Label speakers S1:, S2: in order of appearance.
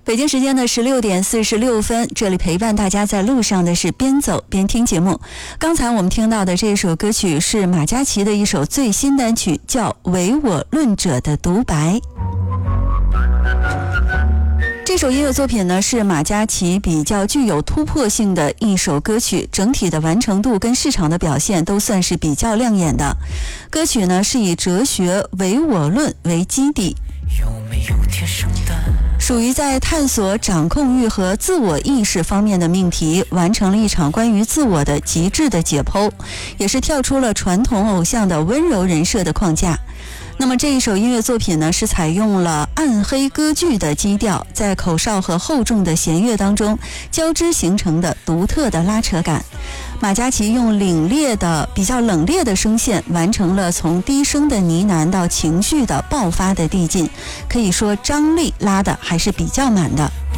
S1: 北京时间的16:46，这里陪伴大家在路上的是边走边听节目。刚才我们听到的这首歌曲是马嘉祺的一首最新单曲，叫《唯我论者的独白》。这首音乐作品呢，是马嘉祺比较具有突破性的一首歌曲，整体的完成度跟市场的表现都算是比较亮眼的。歌曲呢是以哲学唯我论为基底，
S2: 有没有天生的
S1: 属于在探索掌控欲和自我意识方面的命题，完成了一场关于自我的极致的解剖，也是跳出了传统偶像的温柔人设的框架。那么这一首音乐作品呢，是采用了暗黑歌剧的基调，在口哨和厚重的弦乐当中交织形成的独特的拉扯感。马嘉祺用比较冷冽的声线，完成了从低声的呢喃到情绪的爆发的递进，可以说张力拉的还是比较满的。